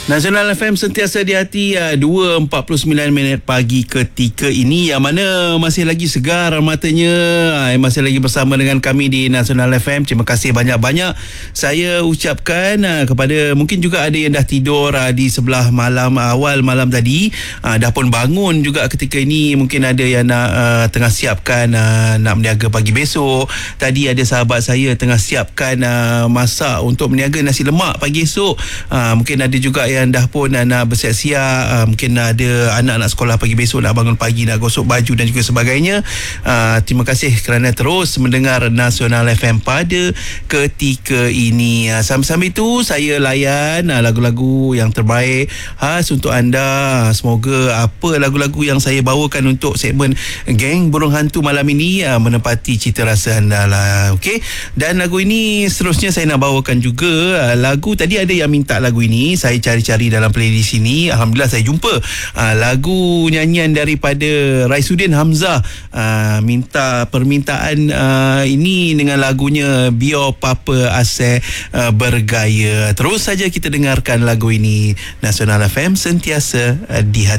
Nasional FM sentiasa di hati 2.49 pagi ketika ini, yang mana masih lagi segar matanya, masih lagi bersama dengan kami di Nasional FM. Terima kasih banyak-banyak saya ucapkan kepada, mungkin juga ada yang dah tidur di sebelah malam, awal malam tadi, dah pun bangun juga ketika ini. Mungkin ada yang nak tengah siapkan nak berniaga pagi besok. Tadi ada sahabat saya tengah siapkan masak untuk berniaga nasi lemak pagi esok. Mungkin ada juga yang dah pun nak bersiap-siap, mungkin ada anak-anak sekolah pagi besok, nak bangun pagi, nak gosok baju dan juga sebagainya. Terima kasih kerana terus mendengar Nasional FM pada ketika ini. Sambil-sambil itu saya layan lagu-lagu yang terbaik khas untuk anda. Semoga apa lagu-lagu yang saya bawakan untuk segmen Geng Burung Hantu malam ini menepati cita rasa anda lah. Okey, dan lagu ini seterusnya saya nak bawakan juga lagu. Tadi ada yang minta lagu ini, saya cari-cari dalam playlist ini. Alhamdulillah saya jumpa lagu nyanyian daripada Raisuddin Hamzah. Minta permintaan ini dengan lagunya Bio Papa Asal Bergaya. Terus saja kita dengarkan lagu ini. Nasional FM sentiasa di hati.